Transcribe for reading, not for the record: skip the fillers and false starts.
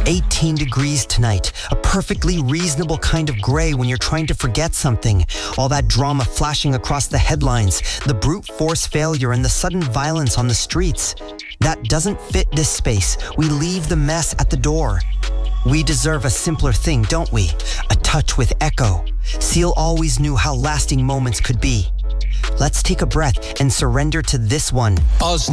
18 degrees tonight, a perfectly reasonable kind of gray when you're trying to forget something. All that drama flashing across the headlines, the brute force failure and the sudden violence on the streets. That doesn't fit this space. We leave the mess at the door. We deserve a simpler thing, don't we? A touch with echo. Seal always knew how lasting moments could be. Let's take a breath and surrender to this one.